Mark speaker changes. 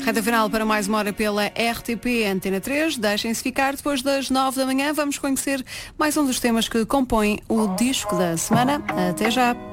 Speaker 1: Reta final para mais uma hora pela RTP Antena 3. Deixem-se ficar, depois das 9 da manhã vamos conhecer mais um dos temas que compõem o disco da semana. Até já!